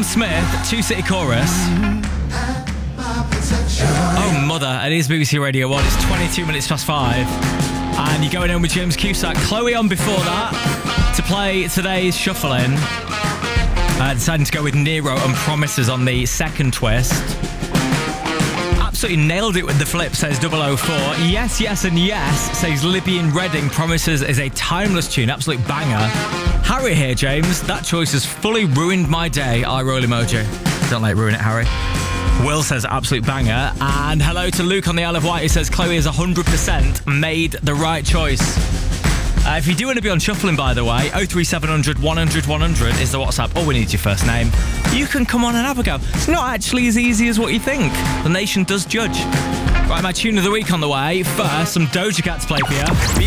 Smith, Two City Chorus. Oh, mother. It is BBC Radio 1. It's 22 minutes past 5. And you're going in with James Cusack. Chloe on before that to play today's Shuffling. Deciding to go with Nero and Promises on the second twist. Absolutely nailed it with the flip, says 004. Yes, yes and yes, says Libby in Reading. Promises is a timeless tune, absolute banger. Harry here, James. That choice has fully ruined my day. Eye roll emoji. Don't let it ruin it, Harry. Will says absolute banger. And hello to Luke on the Isle of Wight, who says Chloe has 100% made the right choice. If you do want to be on Shuffling, by the way, 03700 100 100 is the WhatsApp. All we need is your first name. You can come on and have a go. It's not actually as easy as what you think. The nation does judge. Right, my tune of the week on the way. First, some Doja Cat to play for you.